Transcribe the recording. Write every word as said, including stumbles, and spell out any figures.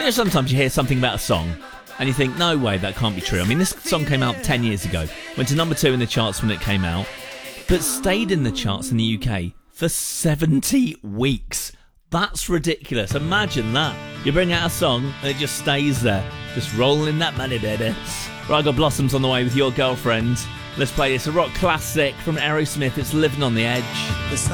You know, sometimes you hear something about a song and you think, no way, that can't be true. I mean, this song came out ten years ago, went to number two in the charts when it came out, but stayed in the charts in the U K for seventy weeks. That's ridiculous. Imagine that. You bring out a song and it just stays there, just rolling that money, baby. Right, I got Blossoms on the way with Your Girlfriend. Let's play this, a rock classic from Aerosmith. It's Living on the Edge.